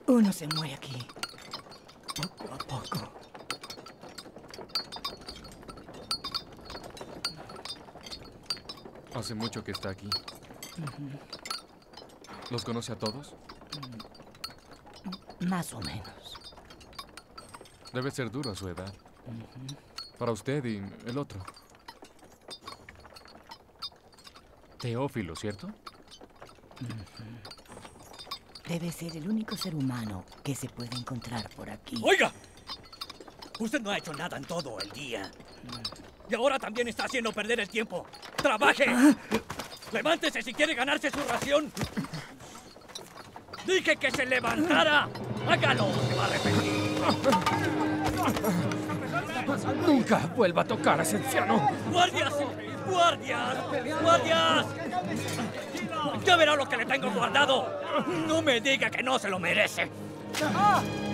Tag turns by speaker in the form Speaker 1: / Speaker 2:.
Speaker 1: Uno se muere aquí, poco a poco.
Speaker 2: Hace mucho que está aquí. ¿Los conoce a todos?
Speaker 1: Más o menos.
Speaker 2: Debe ser duro a su edad. Para usted y el otro. Teófilo, ¿cierto?
Speaker 1: Debe ser el único ser humano que se puede encontrar por aquí.
Speaker 3: ¡Oiga! Usted no ha hecho nada en todo el día. Y ahora también está haciendo perder el tiempo. ¡Trabaje! ¡Levántese si quiere ganarse su ración! ¡Dije que se levantara! ¡Hágalo o se va a arrepentir!
Speaker 2: ¡Nunca vuelva a tocar a ese anciano!
Speaker 3: ¡Guardias! ¡Guardias! ¡Guardias! ¡Ya verá lo que le tengo guardado! ¡No me diga que no se lo merece!